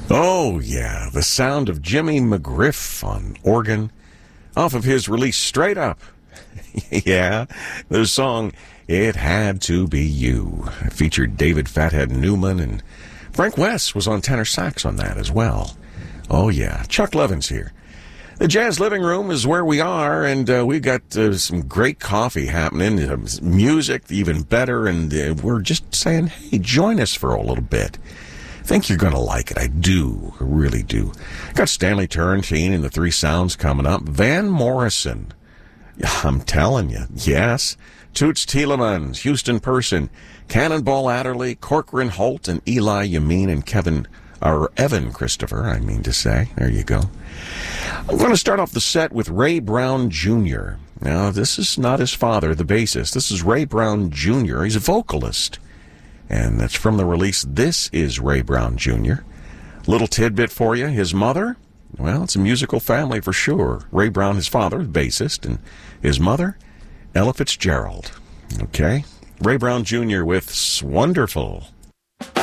Oh, yeah, the sound of Jimmy McGriff on organ off of his release Straight Up. Yeah, the song It Had to Be You. It featured David Fathead Newman, and Frank West was on tenor sax on that as well. Oh, yeah, Chuck Levins here. The Jazz Living Room is where we are, and we've got some great coffee happening, music even better, and we're just saying, hey, join us for a little bit. I think you're going to like it. I do. I really do. Got Stanley Turrentine and the Three Sounds coming up. Van Morrison. I'm telling you. Yes. Toots Thielemans, Houston Person, Cannonball Adderley, Corcoran Holt, and Eli Yamin and Evan Christopher, I mean to say. There you go. I'm going to start off the set with Ray Brown Jr. Now, this is not his father, the bassist. This is Ray Brown Jr. He's a vocalist. And that's from the release, This Is Ray Brown Jr. Little tidbit for you. His mother, well, it's a musical family for sure. Ray Brown, his father, bassist, and his mother, Ella Fitzgerald. Okay? Ray Brown Jr. with Wonderful.